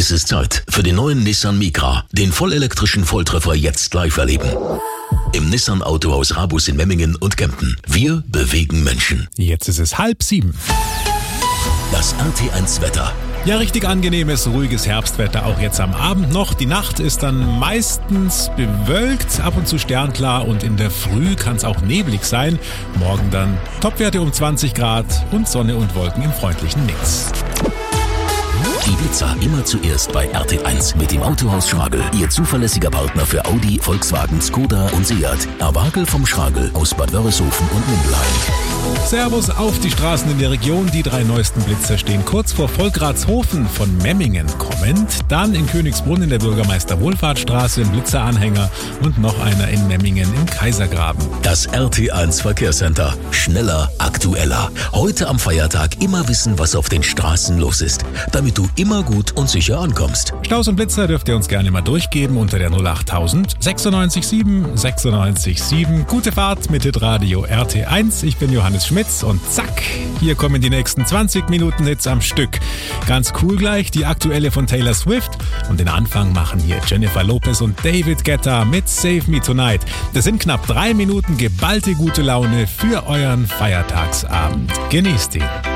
Es ist Zeit für den neuen Nissan Micra. Den vollelektrischen Volltreffer jetzt live erleben. Im Nissan Autohaus Rabus in Memmingen und Kempten. Wir bewegen Menschen. Jetzt ist es 6:30. Das RT1 Wetter. Ja, richtig angenehmes, ruhiges Herbstwetter, auch jetzt am Abend noch. Die Nacht ist dann meistens bewölkt, ab und zu sternklar und in der Früh kann es auch neblig sein. Morgen dann Topwerte um 20 Grad und Sonne und Wolken im freundlichen Mix. Die Blitzer immer zuerst bei RT1 mit dem Autohaus Schragel. Ihr zuverlässiger Partner für Audi, Volkswagen, Skoda und Seat. Awagel vom Schragel aus Bad Wörishofen und Mindelheim. Servus auf die Straßen in der Region. Die 3 neuesten Blitzer stehen kurz vor Volkratshofen von Memmingen kommend. Dann in Königsbrunn in der Bürgermeister-Wohlfahrtsstraße ein Blitzeranhänger und noch einer in Memmingen im Kaisergraben. Das RT1 Verkehrscenter. Schneller, aktueller. Heute am Feiertag immer wissen, was auf den Straßen los ist, damit du immer gut und sicher ankommst. Staus und Blitzer dürft ihr uns gerne mal durchgeben unter der 08000 967 967. Gute Fahrt mit Hitradio RT1. Ich bin Johannes Schmitz und zack, hier kommen die nächsten 20 Minuten Hits am Stück. Ganz cool gleich die aktuelle von Taylor Swift und den Anfang machen hier Jennifer Lopez und David Guetta mit Save Me Tonight. Das sind knapp 3 Minuten geballte gute Laune für euren Feiertagsabend. Genießt ihn.